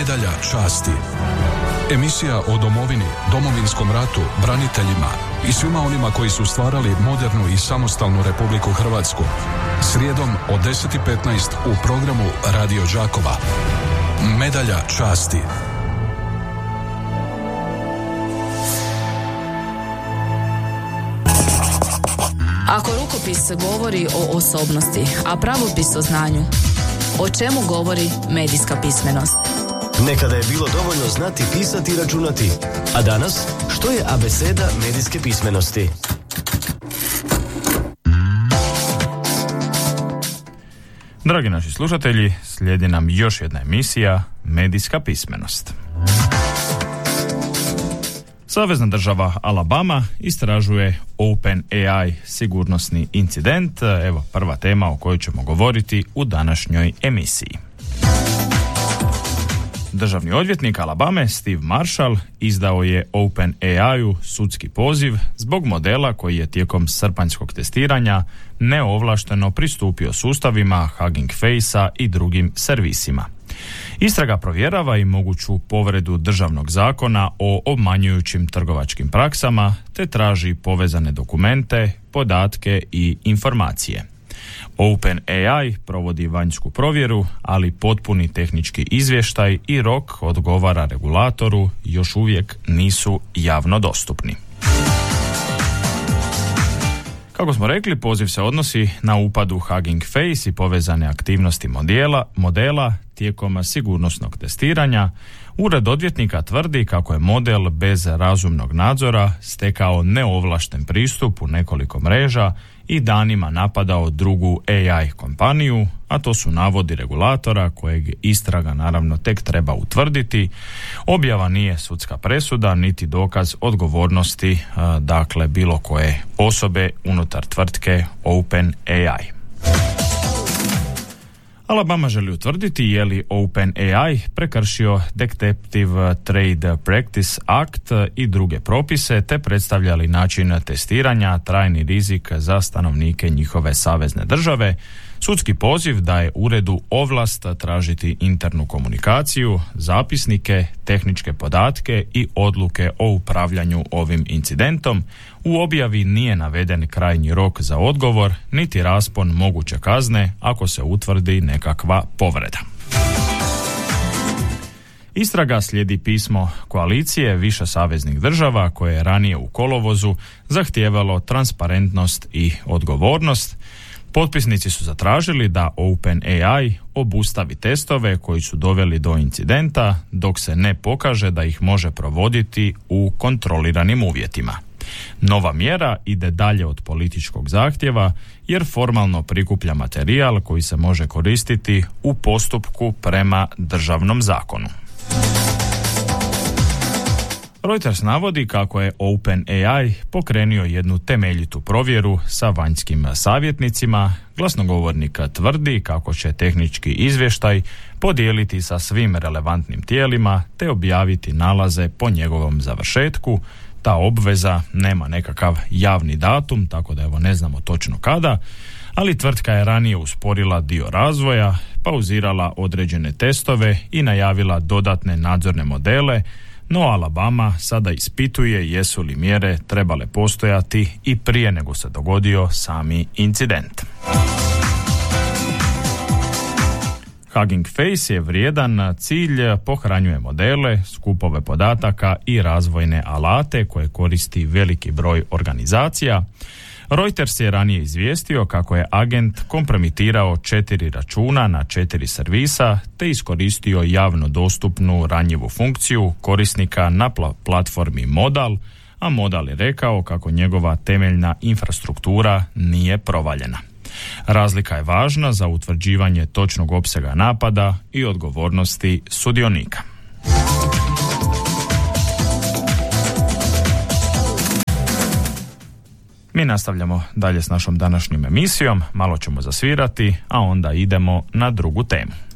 Medalja časti. Emisija o domovini, Domovinskom ratu, braniteljima i svima onima koji su stvarali modernu i samostalnu Republiku Hrvatsku. Srijedom od 10:15 u programu Radio Đakova. Medalja časti. Ako rukopis govori o osobnosti, a pravopis o znanju, o čemu govori medijska pismenost? Nekada je bilo dovoljno znati pisati i računati, a danas što je abeceda medijske pismenosti? Dragi naši slušatelji, slijedi nam još jedna emisija Medijska pismenost. Savezna država Alabama istražuje OpenAI sigurnosni incident. Evo prva tema o kojoj ćemo govoriti u današnjoj emisiji. Državni odvjetnik Alabame Steve Marshall izdao je OpenAI-u sudski poziv zbog modela koji je tijekom srpanjskog testiranja neovlašteno pristupio sustavima Hugging Face-a i drugim servisima. Istraga provjerava i moguću povredu državnog zakona o obmanjujućim trgovačkim praksama te traži povezane dokumente, podatke i informacije. OpenAI provodi vanjsku provjeru, ali potpuni tehnički izvještaj i rok odgovara regulatoru još uvijek nisu javno dostupni. Kako smo rekli, poziv se odnosi na upad u Hugging Face i povezane aktivnosti modela tijekom sigurnosnog testiranja. Ured odvjetnika tvrdi kako je model bez razumnog nadzora stekao neovlašten pristup u nekoliko mreža i danima napadao drugu AI kompaniju, a to su navodi regulatora kojeg istraga naravno tek treba utvrditi. Objava nije sudska presuda niti dokaz odgovornosti dakle bilo koje osobe unutar tvrtke OpenAI. Alabama želi utvrditi je li OpenAI prekršio Deceptive Trade Practice Act i druge propise te predstavljali način testiranja trajni rizik za stanovnike njihove savezne države. Sudski poziv daje uredu ovlast tražiti internu komunikaciju, zapisnike, tehničke podatke i odluke o upravljanju ovim incidentom. U objavi nije naveden krajnji rok za odgovor, niti raspon moguće kazne ako se utvrdi nekakva povreda. Istraga slijedi pismo koalicije više saveznih država koje je ranije u kolovozu zahtijevalo transparentnost i odgovornost. Potpisnici su zatražili da OpenAI obustavi testove koji su doveli do incidenta dok se ne pokaže da ih može provoditi u kontroliranim uvjetima. Nova mjera ide dalje od političkog zahtjeva jer formalno prikuplja materijal koji se može koristiti u postupku prema državnom zakonu. Reuters navodi kako je OpenAI pokrenio jednu temeljitu provjeru sa vanjskim savjetnicima. Glasnogovornik tvrdi kako će tehnički izvještaj podijeliti sa svim relevantnim tijelima te objaviti nalaze po njegovom završetku. Ta obveza nema nekakav javni datum, tako da evo ne znamo točno kada, ali tvrtka je ranije usporila dio razvoja, pauzirala određene testove i najavila dodatne nadzorne modele. No Alabama sada ispituje jesu li mjere trebale postojati i prije nego se dogodio sami incident. Hugging Face je vrijedan cilj, pohranjuje modele, skupove podataka i razvojne alate koje koristi veliki broj organizacija. Reuters je ranije izvijestio kako je agent kompromitirao 4 računa na 4 servisa te iskoristio javno dostupnu ranjivu funkciju korisnika na platformi Modal, a Modal je rekao kako njegova temeljna infrastruktura nije provaljena. Razlika je važna za utvrđivanje točnog opsega napada i odgovornosti sudionika. Mi nastavljamo dalje s našom današnjom emisijom, malo ćemo zasvirati, a onda idemo na drugu temu.